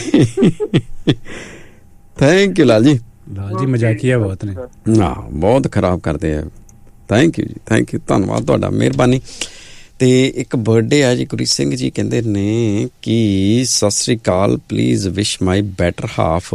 Thank you Lal ji. Lal ji ਮਜ਼ਾਕੀਆ ਬਹੁਤ ਨੇ। ਹਾਂ, ਬਹੁਤ ਖਰਾਬ ਕਰਦੇ ਆ। ਥੈਂਕ ਯੂ ਜੀ, ਥੈਂਕ ਯੂ, ਧੰਨਵਾਦ ਤੁਹਾਡਾ, ਮਿਹਰਬਾਨੀ। ਅਤੇ ਇੱਕ ਬਰਥਡੇ ਆ ਜੀ, ਗੁਰੀ ਸਿੰਘ ਜੀ ਕਹਿੰਦੇ ਨੇ ਕਿ ਸਤਿ ਸ਼੍ਰੀ ਅਕਾਲ, please wish my better half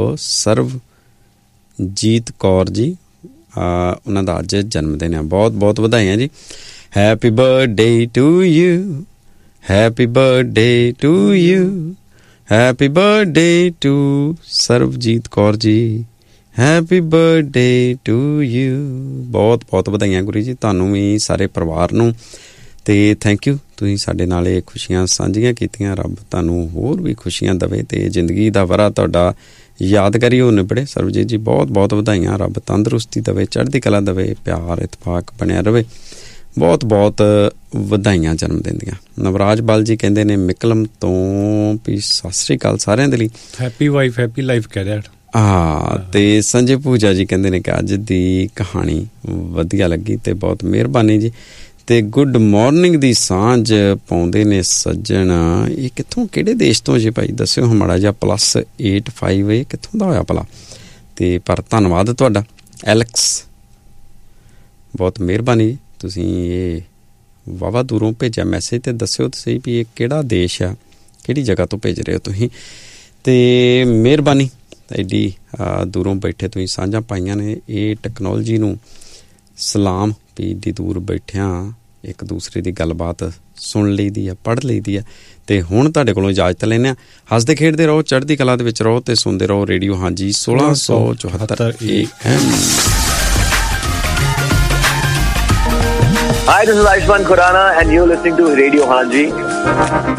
Sarabjit Kaur ji. ਉਹਨਾਂ ਦਾ ਅੱਜ ਜਨਮ ਦਿਨ ਆ, ਬਹੁਤ ਬਹੁਤ ਵਧਾਈਆਂ ਜੀ। Happy birthday to you, happy birthday to you, happy birthday to Sarabjit Kaur ji, happy birthday to you. ਬਹੁਤ ਬਹੁਤ ਵਧਾਈਆਂ ਗੁਰੂ ਜੀ, ਤੁਹਾਨੂੰ ਵੀ, ਸਾਰੇ ਪਰਿਵਾਰ ਨੂੰ। ਅਤੇ ਥੈਂਕ ਯੂ, ਤੁਸੀਂ ਸਾਡੇ ਨਾਲ ਇਹ ਖੁਸ਼ੀਆਂ ਸਾਂਝੀਆਂ ਕੀਤੀਆਂ। ਰੱਬ ਤੁਹਾਨੂੰ ਹੋਰ ਵੀ ਖੁਸ਼ੀਆਂ ਦੇਵੇ ਅਤੇ ਜ਼ਿੰਦਗੀ ਦਾ ਵਰ੍ਹਾ ਤੁਹਾਡਾ ਯਾਦਗਾਰੀ ਹੋ ਨਿਬੜੇ। ਸਰਬਜੀਤ ਜੀ ਬਹੁਤ ਬਹੁਤ ਵਧਾਈਆਂ। ਰੱਬ ਤੰਦਰੁਸਤੀ ਦੇਵੇ, ਚੜ੍ਹਦੀ ਕਲਾ ਦੇਵੇ, ਪਿਆਰ ਇਤਫਾਕ ਬਣਿਆ ਰਹੇ। ਬਹੁਤ ਬਹੁਤ ਵਧਾਈਆਂ ਜਨਮ ਦਿਨ ਦੀਆਂ। ਨਵਰਾਜ ਬਾਲ ਜੀ ਕਹਿੰਦੇ ਨੇ ਮਿਕਲਮ ਤੋਂ ਵੀ ਸਤਿ ਸ਼੍ਰੀ ਅਕਾਲ ਸਾਰਿਆਂ ਦੇ ਲਈ। ਹੈਪੀ ਵਾਈਫ ਹੈਪੀ ਲਾਈਫ ਕਹਿ ਰਿਹਾ। ਹਾਂ, ਅਤੇ ਸੰਜੇ ਪੂਜਾ ਜੀ ਕਹਿੰਦੇ ਨੇ ਕਿ ਅੱਜ ਦੀ ਕਹਾਣੀ ਵਧੀਆ ਲੱਗੀ ਅਤੇ ਬਹੁਤ ਮਿਹਰਬਾਨੀ ਜੀ। ਅਤੇ ਗੁੱਡ ਮੋਰਨਿੰਗ ਦੀ ਸਾਂਝ ਪਾਉਂਦੇ ਨੇ ਸੱਜਣ। ਇਹ ਕਿੱਥੋਂ, ਕਿਹੜੇ ਦੇਸ਼ ਤੋਂ ਜੀ ਭਾਈ ਦੱਸਿਓ ਮਾੜਾ ਜਿਹਾ। +85 ਇਹ ਕਿੱਥੋਂ ਦਾ ਹੋਇਆ ਭਲਾ? ਅਤੇ ਪਰ ਧੰਨਵਾਦ ਤੁਹਾਡਾ ਐਲੈਕਸ, ਬਹੁਤ ਮਿਹਰਬਾਨੀ ਜੀ। ਤੁਸੀਂ ਇਹ ਵਾਹਵਾ ਦੂਰੋਂ ਭੇਜਿਆ ਮੈਸੇਜ, ਅਤੇ ਦੱਸਿਓ ਤਾਂ ਸਹੀ ਵੀ ਇਹ ਕਿਹੜਾ ਦੇਸ਼ ਆ, ਕਿਹੜੀ ਜਗ੍ਹਾ ਤੋਂ ਭੇਜ ਰਹੇ ਹੋ ਤੁਸੀਂ। ਅਤੇ ਮਿਹਰਬਾਨੀ, ਐਡੀ ਦੂਰੋਂ ਬੈਠੇ ਤੁਸੀਂ ਸਾਂਝਾਂ ਪਾਈਆਂ ਨੇ। ਇਹ ਟੈਕਨੋਲੋਜੀ ਨੂੰ ਸਲਾਮ ਵੀ ਐਡੀ ਦੂਰ ਬੈਠਿਆਂ ਇੱਕ ਦੂਸਰੇ ਦੀ ਗੱਲਬਾਤ ਸੁਣ ਲਈ ਦੀ ਆ, ਪੜ੍ਹ ਲਈ ਦੀ ਆ। ਅਤੇ ਹੁਣ ਤੁਹਾਡੇ ਕੋਲੋਂ ਇਜਾਜ਼ਤ ਲੈਂਦੇ ਹਾਂ। ਹੱਸਦੇ ਖੇਡਦੇ ਰਹੋ, ਚੜ੍ਹਦੀ ਕਲਾ ਦੇ ਵਿੱਚ ਰਹੋ ਅਤੇ ਸੁਣਦੇ ਰਹੋ ਰੇਡੀਓ ਹਾਂਜੀ 1674 AM। Hi, this is Aishman Khurana and you're listening to Radio Hanji.